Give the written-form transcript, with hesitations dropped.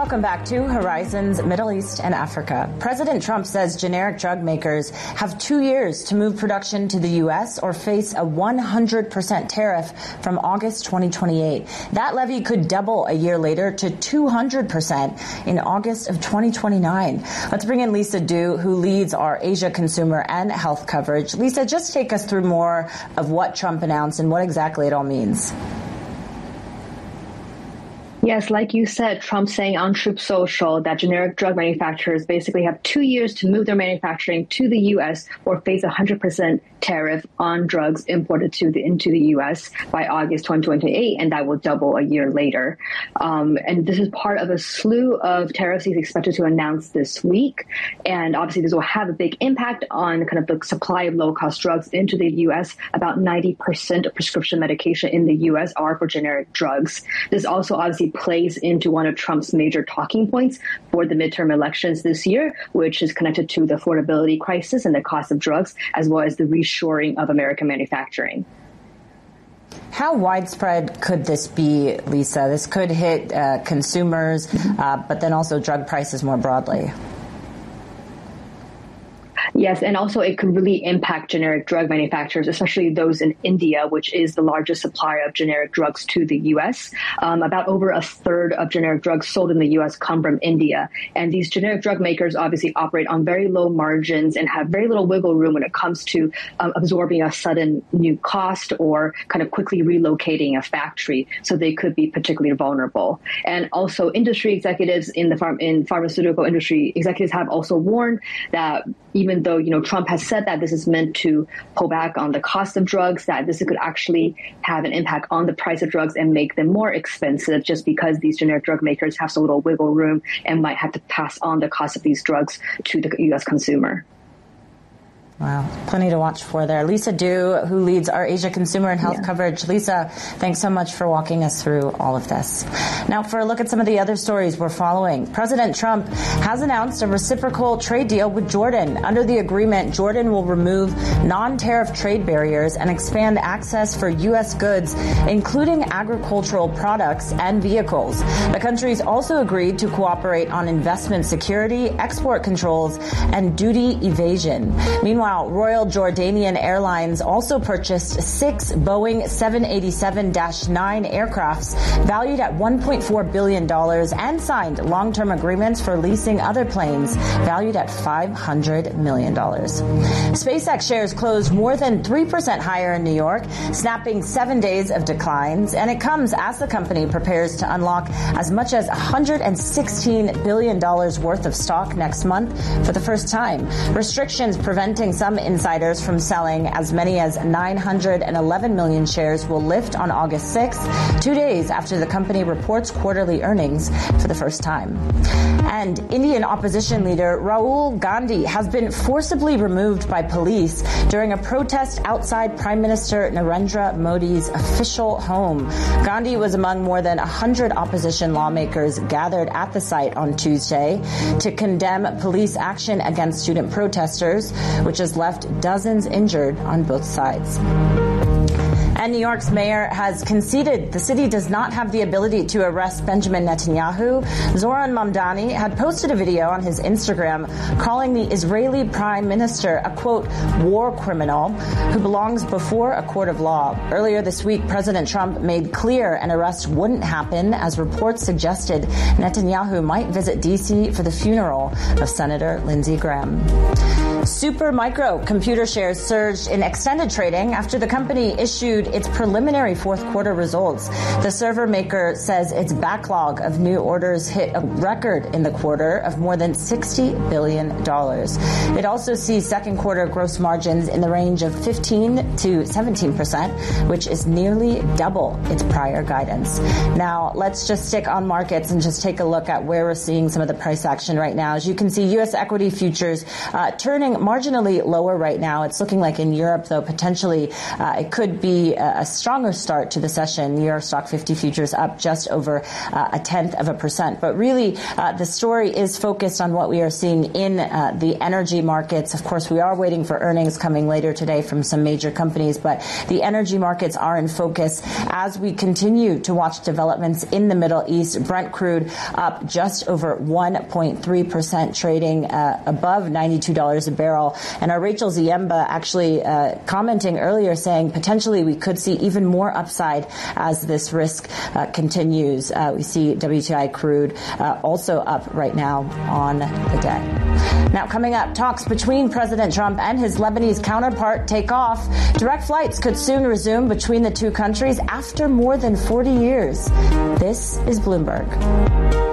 Welcome back to Horizons Middle East and Africa. President Trump says generic drug makers have 2 years to move production to the U.S. or face a 100% tariff from August 2028. That levy could double a year later to 200% in August of 2029. Let's bring in Lisa Du, who leads our Asia consumer and health coverage. Lisa, just take us through more of what Trump announced and what exactly it all means. Yes, like you said, Trump saying on Truth Social that generic drug manufacturers basically have 2 years to move their manufacturing to the U.S. or face a 100% tariff on drugs imported into the U.S. by August 2028, and that will double a year later. And this is part of a slew of tariffs he's expected to announce this week. And obviously, this will have a big impact on kind of the supply of low-cost drugs into the U.S. About 90% of prescription medication in the U.S. are for generic drugs. This also obviously plays into one of Trump's major talking points for the midterm elections this year, which is connected to the affordability crisis and the cost of drugs, as well as the reshoring of American manufacturing. How widespread could this be, Lisa? This could hit consumers, but then also drug prices more broadly. Yes, and also it could really impact generic drug manufacturers, especially those in India, which is the largest supplier of generic drugs to the U.S. About over a third of generic drugs sold in the U.S. come from India. And these generic drug makers obviously operate on very low margins and have very little wiggle room when it comes to absorbing a sudden new cost or kind of quickly relocating a factory. So they could be particularly vulnerable. And also industry executives in the pharmaceutical industry, executives have also warned that even though, Trump has said that this is meant to pull back on the cost of drugs, that this could actually have an impact on the price of drugs and make them more expensive just because these generic drug makers have so little wiggle room and might have to pass on the cost of these drugs to the U.S. consumer. Wow, plenty to watch for there. Lisa Du, who leads our Asia consumer and health coverage. Lisa, thanks so much for walking us through all of this. Now, for a look at some of the other stories we're following. President Trump has announced a reciprocal trade deal with Jordan. Under the agreement, Jordan will remove non-tariff trade barriers and expand access for U.S. goods, including agricultural products and vehicles. The countries also agreed to cooperate on investment security, export controls, and duty evasion. Meanwhile, Royal Jordanian Airlines also purchased 6 Boeing 787-9 aircrafts valued at $1.4 billion and signed long-term agreements for leasing other planes valued at $500 million. SpaceX shares closed more than 3% higher in New York, snapping 7 days of declines, and it comes as the company prepares to unlock as much as $116 billion worth of stock next month for the first time. Restrictions preventing some insiders from selling as many as 911 million shares will lift on August 6th, 2 days after the company reports quarterly earnings for the first time. And Indian opposition leader Rahul Gandhi has been forcibly removed by police during a protest outside Prime Minister Narendra Modi's official home. Gandhi was among more than 100 opposition lawmakers gathered at the site on Tuesday to condemn police action against student protesters, which has left dozens injured on both sides. And New York's mayor has conceded the city does not have the ability to arrest Benjamin Netanyahu. Zoran Mamdani had posted a video on his Instagram calling the Israeli prime minister a, quote, war criminal who belongs before a court of law. Earlier this week, President Trump made clear an arrest wouldn't happen as reports suggested Netanyahu might visit D.C. for the funeral of Senator Lindsey Graham. Supermicro computer shares surged in extended trading after the company issued its preliminary fourth quarter results. The server maker says its backlog of new orders hit a record in the quarter of more than $60 billion. It also sees second quarter gross margins in the range of 15 to 17%, which is nearly double its prior guidance. Now, let's just stick on markets and just take a look at where we're seeing some of the price action right now. As you can see, U.S. equity futures turning trending marginally lower right now. It's looking like in Europe, though, potentially it could be a stronger start to the session. Euro Stock 50 futures up just over 0.1%. But really, the story is focused on what we are seeing in the energy markets. Of course, we are waiting for earnings coming later today from some major companies, but the energy markets are in focus as we continue to watch developments in the Middle East. Brent crude up just over 1.3%, trading above $92 a barrel. And our Rachel Ziemba actually commenting earlier saying potentially we could see even more upside as this risk continues. We see WTI crude also up right now on the day. Now, coming up, talks between President Trump and his Lebanese counterpart take off. Direct flights could soon resume between the two countries after more than 40 years. This is Bloomberg.